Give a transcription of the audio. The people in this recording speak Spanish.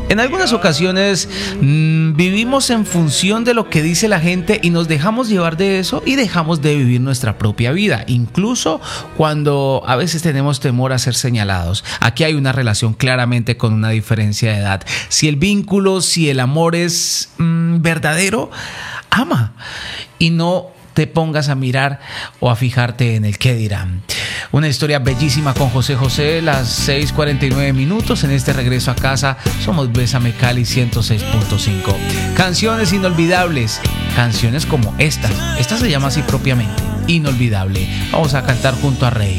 En algunas ocasiones vivimos en función de lo que dice la gente y nos dejamos llevar de eso y dejamos de vivir nuestra propia vida, incluso cuando a veces tenemos temor a ser señalados. Aquí hay una relación claramente con una diferencia de edad. Si el vínculo, si el amor es verdadero, ama y no te pongas a mirar o a fijarte en el qué dirán. Una historia bellísima con José José, las 6:49 en este regreso a casa. Somos Bésame Cali 106.5. Canciones inolvidables, canciones como esta se llama así propiamente, Inolvidable. Vamos a cantar junto a Rey.